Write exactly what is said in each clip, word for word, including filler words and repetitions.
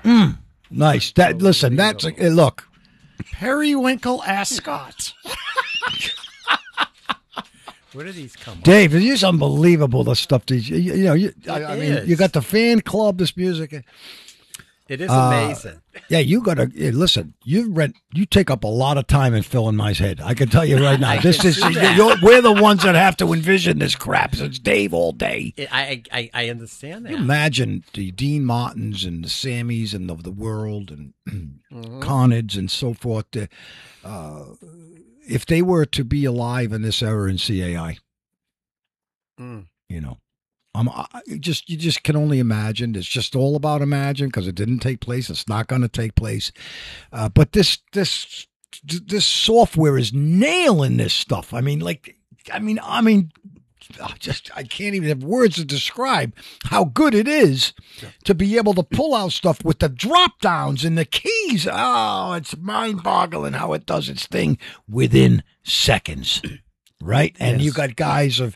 Mm, nice. That listen. That's a, look. Periwinkle Ascot. Where do these come from? Dave, it's just unbelievable the stuff these you, you know, you, I, I mean, you got the fan club, this music. It is amazing. Uh, yeah, you got to listen. You read. You take up a lot of time in Phil and my head. I can tell you right now. This is you're, we're the ones that have to envision this crap. It's Dave all day. I I, I understand that. You imagine the Dean Martins and the Sammys and of the world and mm-hmm. Conids and so forth. Uh, if they were to be alive in this era in C A I, mm. you know. Um, I just you just can only imagine. It's just all about imagine because it didn't take place. It's not going to take place. Uh, but this this this software is nailing this stuff. I mean, like, I mean, I mean, I just I can't even have words to describe how good it is to be able to pull out stuff with the drop downs and the keys. Oh, it's mind boggling how it does its thing within seconds, right? And yes. You got guys of.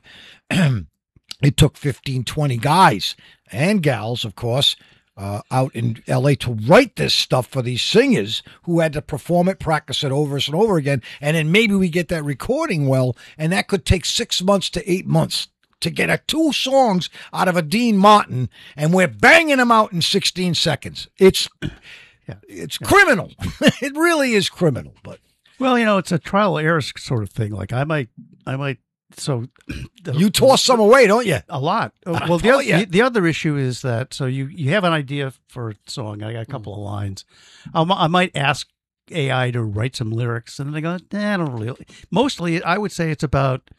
It took fifteen, twenty guys and gals, of course, uh, out in L A to write this stuff for these singers who had to perform it, practice it over and over again. And then maybe we get that recording well, and that could take six months to eight months to get a two songs out of a Dean Martin, and we're banging them out in sixteen seconds. It's yeah. it's yeah. criminal. It really is criminal. But well, you know, it's a trial and error sort of thing. Like I might, I might. So the, you toss some away, don't you? A lot. Well, the, oh, yeah. the, the other issue is that so you, you have an idea for a song. I got a couple of lines. I'll, I might ask A I to write some lyrics, and they go, nah, I don't really. Mostly, I would say it's about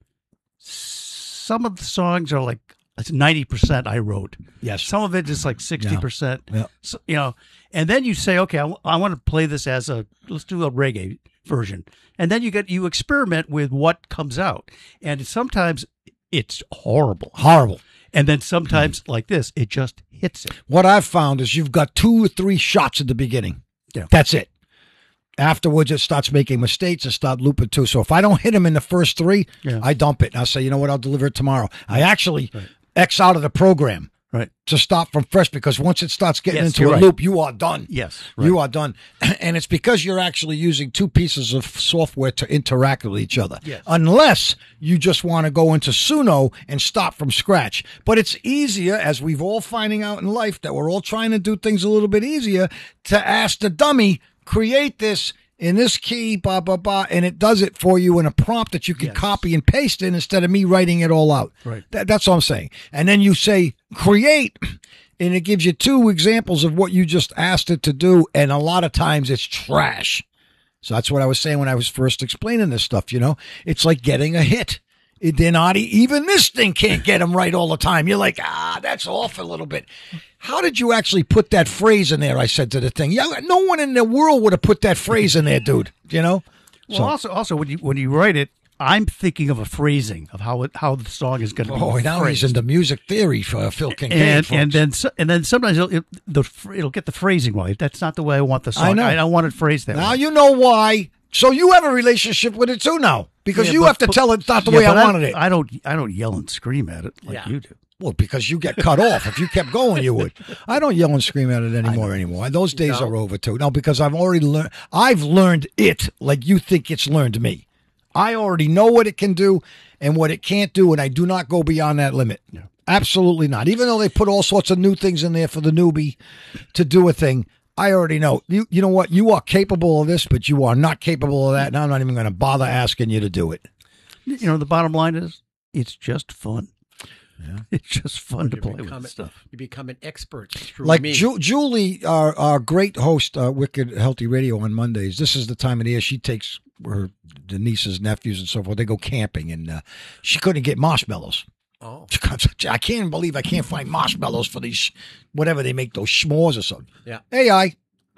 some of the songs are like it's ninety percent I wrote. Yes. Some of it is like sixty percent. Yeah. So, you know, and then you say, okay, I, I want to play this as a let's do a reggae version. And then you get you experiment with what comes out. And sometimes it's horrible. Horrible. And then sometimes mm. like this, it just hits it. What I've found is you've got two or three shots at the beginning. Yeah. That's it. Afterwards, it starts making mistakes and start looping too. So if I don't hit him in the first three, yeah. I dump it. And I'll say, you know what, I'll deliver it tomorrow. I actually right. X out of the program. Right. To stop from fresh, because once it starts getting yes, into a right. loop, you are done. Yes. Right. You are done. And it's because you're actually using two pieces of software to interact with each other. Yes. Unless you just want to go into Suno and stop from scratch. But it's easier, as we've all finding out in life, that we're all trying to do things a little bit easier, to ask the dummy, create this in this key, blah, blah, blah, and it does it for you in a prompt that you can yes. copy and paste in instead of me writing it all out. Right. That, that's all I'm saying. And then you say, create, and it gives you two examples of what you just asked it to do, and a lot of times it's trash. So that's what I was saying when I was first explaining this stuff, you know? It's like getting a hit. It, they're not, even this thing can't get them right all the time. You're like, ah, that's off a little bit. How did you actually put that phrase in there? I said to the thing. Yeah, no one in the world would have put that phrase in there, dude. You know. Well, so, also, also when you when you write it, I'm thinking of a phrasing of how it, how the song is going to be. Oh, now phrased. He's into music theory for Phil Kincaid, and, folks. and then and then sometimes it'll, it, the it'll get the phrasing right. That's not the way I want the song. I know. I don't want it phrased that now way. Now you know why. So you have a relationship with it too now, because yeah, you but, have to but, tell it not the yeah, way I, I wanted it. I don't I don't yell and scream at it like yeah. you do. Well, because you get cut off. If you kept going, you would. I don't yell and scream at it anymore anymore. Those days no. are over too. No, because I've already learned. I've learned it like you think it's learned me. I already know what it can do and what it can't do, and I do not go beyond that limit. Yeah. Absolutely not. Even though they put all sorts of new things in there for the newbie to do a thing, I already know. You, you know what? You are capable of this, but you are not capable of that, and I'm not even going to bother asking you to do it. You know, the bottom line is, it's just fun. Yeah. It's just fun to you play become with it, stuff. You become an expert through like me. Ju- Julie, our, our great host, uh, Wicked Healthy Radio on Mondays. This is the time of the year she takes her the nieces, nephews, and so forth. They go camping, and uh, she couldn't get marshmallows. Oh, I can't believe I can't find marshmallows for these, whatever they make, those s'mores or something. Yeah. Hey, I,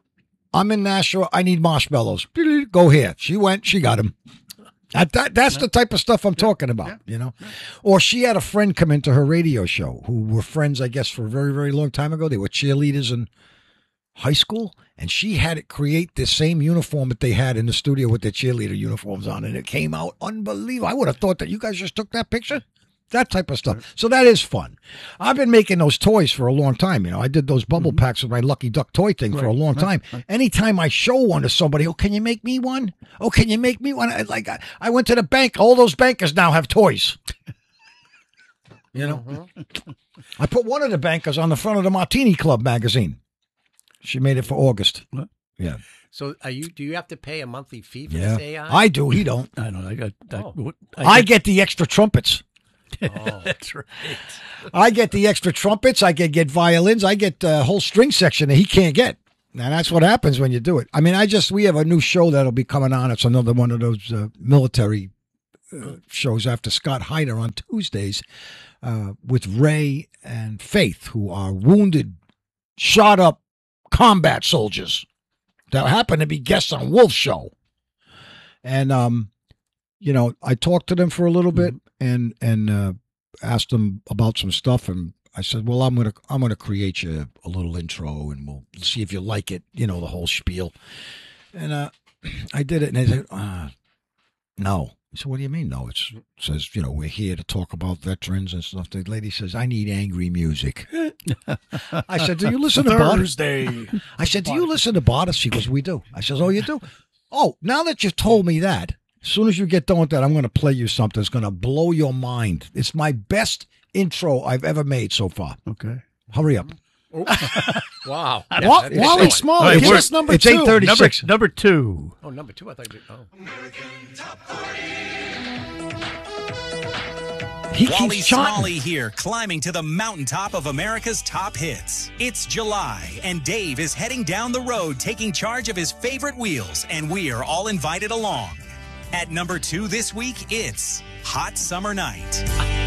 I'm in Nashua. I need marshmallows. Go here. She went. She got them. That, that, that's the type of stuff I'm talking about, you know. Or she had a friend come into her radio show who were friends, I guess, for a very, very long time ago. They were cheerleaders in high school, and she had it create the same uniform that they had in the studio with their cheerleader uniforms on, and it came out unbelievable. I would have thought that you guys just took that picture. that type of stuff. So that is fun. I've been making those toys for a long time. You know, I did those bubble mm-hmm. packs with my Lucky Duck toy thing right, for a long time. Right, right. Anytime I show one to somebody, oh, can you make me one? Oh, can you make me one? I, like I, I went to the bank. All those bankers now have toys. You know, mm-hmm. I put one of the bankers on the front of the Martini Club magazine. She made it for August. What? Yeah. So, are you? Do you have to pay a monthly fee for yeah. this A I? I do. He don't. I don't. I got. I, oh. I, I get the extra trumpets. Oh, that's right. I get the extra trumpets. I can get violins. I get a whole string section that he can't get. And that's what happens when you do it. I mean, I just we have a new show that'll be coming on. It's another one of those uh, military uh, shows after Scott Heider on Tuesdays uh, with Ray and Faith, who are wounded, shot up combat soldiers that happen to be guests on Wolf's show. And, um, you know, I talked to them for a little bit and, and, uh, asked them about some stuff. And I said, well, I'm going to, I'm going to create you a little intro and we'll see if you like it, you know, the whole spiel. And, uh, I did it and they said, uh, no. I said, what do you mean? No, it's, it says, you know, we're here to talk about veterans and stuff. The lady says, I need angry music. I said, do you listen to Thursday? I said, do you listen to Bartis? She goes, we do. I says, oh, you do? Oh, now that you've told me that, as soon as you get done with that, I'm going to play you something that's going to blow your mind. It's my best intro I've ever made so far. Okay. Hurry up. Oh. Wow. Yeah, Wa- Wally Smalley, right, give us number it's two. It's eight thirty-six. Number, number two. Oh, number two. I thought you did. Oh. He Wally keeps charting. Smalley here, climbing to the mountaintop of America's top hits. It's July, and Dave is heading down the road taking charge of his favorite wheels, and we are all invited along. At number two this week, it's Hot Summer Night.